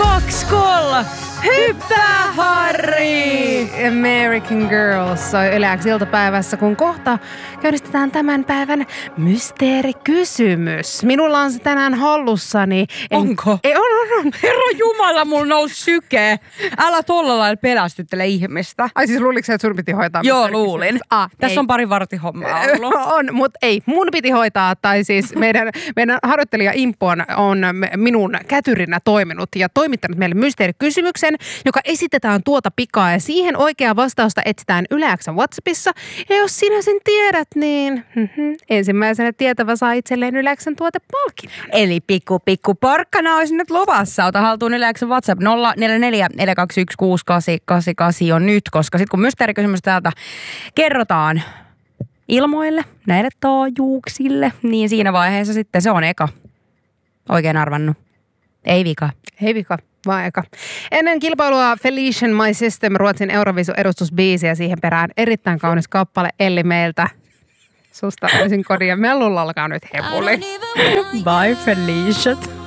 2-3. Hyppää, Harri! American Girls soi Yleäks iltapäivässä, kun kohta käynnistetään tämän päivän mysteerikysymys. Minulla on se tänään hallussani. Onko? Ei, on. Herra Jumala, mulla nousi syke. Älä tolla lailla pelästyttele ihmistä. Ai siis luuliko sä, että sun piti hoitaa? Joo, luulin. Tässä ei. on pari vartihommaa ollut. On, mutta ei. Mun piti hoitaa, tai siis meidän harjoittelija Impo on minun kätyrinä toiminut ja toimittanut meille mysteerikysymyksen, joka esitetään tuota pikaa ja siihen oikeaa vastausta etsitään Yleäksän WhatsAppissa. Ja jos sinä sen tiedät, niin ensimmäisenä tietävä saa itselleen Yleäksän tuotepalkinnon. Eli pikku porkkana olisi nyt luvassa. Ota haltuun Yleäksän WhatsApp 044 421 6888 on nyt, koska sitten kun mysteerikysymys täältä kerrotaan ilmoille, näille taajuuksille, niin siinä vaiheessa sitten se on eka. Oikein arvannut. Ei vika. Ei vika, vaan eka. Ennen kilpailua Felician My System, Ruotsin Eurovisu-edustusbiisi ja siihen perään erittäin kaunis kappale Elli meiltä. Susta olisin kodin ja mellun alkaa nyt hepuli. Bye Felicia.